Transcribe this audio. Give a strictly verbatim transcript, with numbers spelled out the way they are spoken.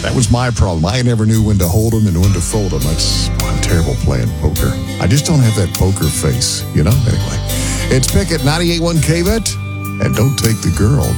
That was my problem. I never knew when to hold them and when to fold them. That's, I'm terrible playing poker. I just don't have that poker face, you know? Anyway, it's Pickett, ninety-eight point one K V E T, and don't take the girl.